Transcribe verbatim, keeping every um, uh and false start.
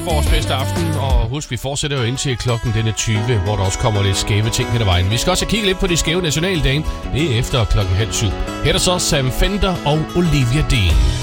vores bedste aften. Og husk, vi fortsætter jo indtil klokken den er tyve, hvor der også kommer lidt skæve ting hen ad vejen. Vi skal også kigge lidt på de skæve nationaldage. Det er efter klokken halv syv. Her er der så Sam Fender og Olivia Dean.